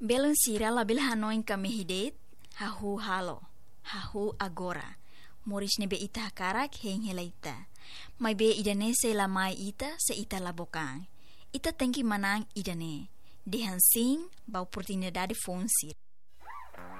Belum sira labil hanoin kami hidet, hahu halo, hahu agora. Moris nebe ita karak heng helaita. Mai be idane se lamai ita se ita labokang. Ita tengki manang idane. Dehan sing bau oportunidade fonsir.